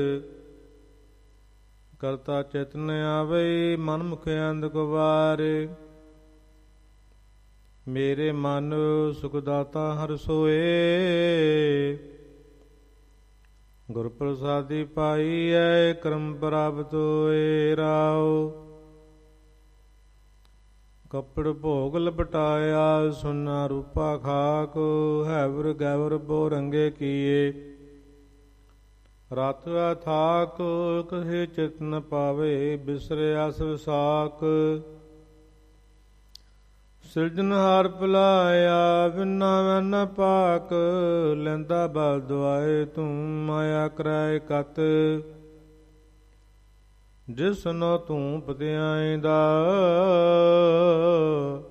ਕਰਤਾ ਚਿਤਨ ਆਵੇ ਮਨ ਮੁਖ ਅੰਧ ਗੁਬਾਰੇ। ਮੇਰੇ ਮਨ ਸੁਖ ਦਾਤਾ ਹਰਿ ਸੋਏ, ਗੁਰ ਪ੍ਰਸਾਦੀ ਪਾਈਐ ਕਰਮ ਪ੍ਰਾਪਤ ਹੋਏ। ਰਾਉ ਕੱਪੜ ਭੋਗ ਲਪਟਾਇਆ ਸੁਨਾ ਰੂਪਾ ਖਾਕ, ਹੈਵਰ ਗੈਵਰ ਬੋ ਰੰਗੇ ਕੀਏ। ਰਤ ਅਥਾਕ ਕਹੇ ਚਿਤ ਨ ਪਾਵੇ, ਬਿਸਰਿਆਸ ਵਿਸਾਕ। ਸਿਰਜਨਹਾਰ ਭੁਲਾਇਆ ਬਿਨਾ ਮੈਂ ਨ ਪਾਕ, ਲੈਂਦਾ ਬਲ ਦੁਆਏ ਤੂੰ ਮਾਇਆ ਕਰੈ ਕਤ। ਜਿਸਨੋ ਤੂੰ ਪਤਿਆਈਂ ਦਾ